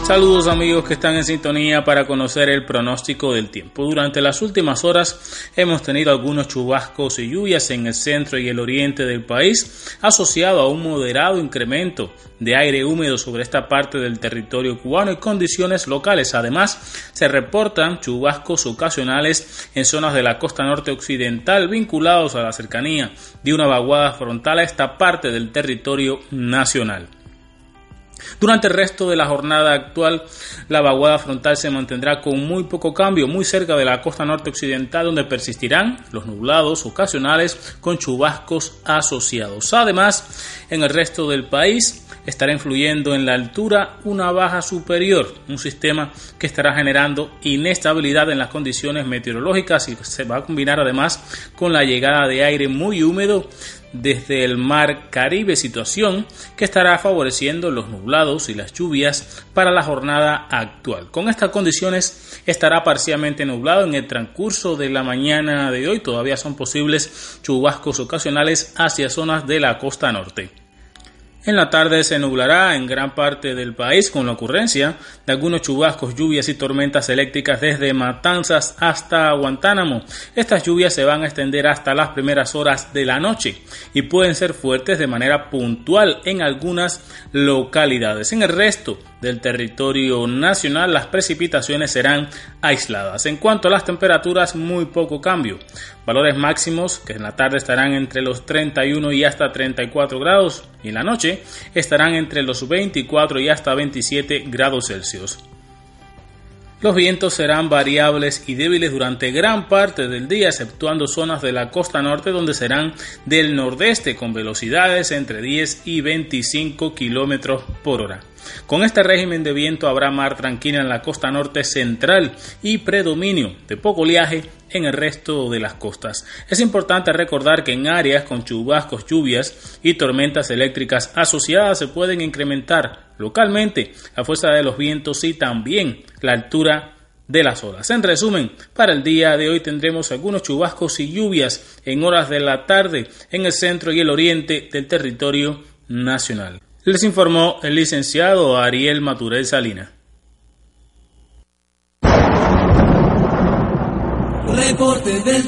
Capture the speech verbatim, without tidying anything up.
Saludos amigos que están en sintonía para conocer el pronóstico del tiempo. Durante las últimas horas hemos tenido algunos chubascos y lluvias en el centro y el oriente del país, asociado a un moderado incremento de aire húmedo sobre esta parte del territorio cubano y condiciones locales. Además, se reportan chubascos ocasionales en zonas de la costa norte occidental vinculados a la cercanía de una vaguada frontal a esta parte del territorio nacional. Durante el resto de la jornada actual, la vaguada frontal se mantendrá con muy poco cambio, muy cerca de la costa norte occidental, donde persistirán los nublados ocasionales con chubascos asociados. Además, en el resto del país estará influyendo en la altura una baja superior, un sistema que estará generando inestabilidad en las condiciones meteorológicas y se va a combinar además con la llegada de aire muy húmedo desde el mar Caribe, situación que estará favoreciendo los nublados y las lluvias para la jornada actual. Con estas condiciones estará parcialmente nublado en el transcurso de la mañana de hoy. Todavía son posibles chubascos ocasionales hacia zonas de la costa norte. En la tarde se nublará en gran parte del país con la ocurrencia de algunos chubascos, lluvias y tormentas eléctricas desde Matanzas hasta Guantánamo. Estas lluvias se van a extender hasta las primeras horas de la noche y pueden ser fuertes de manera puntual en algunas localidades. En el resto del territorio nacional las precipitaciones serán aisladas. En cuanto a las temperaturas, muy poco cambio. Valores máximos que en la tarde estarán entre los treinta y uno y hasta treinta y cuatro grados y en la noche estarán entre los veinticuatro y hasta veintisiete grados Celsius. Los vientos serán variables y débiles durante gran parte del día, exceptuando zonas de la costa norte donde serán del nordeste con velocidades entre diez y veinticinco kilómetros por hora. Con este régimen de viento habrá mar tranquila en la costa norte central y predominio de poco oleaje en el resto de las costas. Es importante recordar que en áreas con chubascos, lluvias y tormentas eléctricas asociadas se pueden incrementar localmente la fuerza de los vientos y también la altura de las olas. En resumen, para el día de hoy tendremos algunos chubascos y lluvias en horas de la tarde en el centro y el oriente del territorio nacional. Les informó el licenciado Ariel Maturel Salinas. Reporte del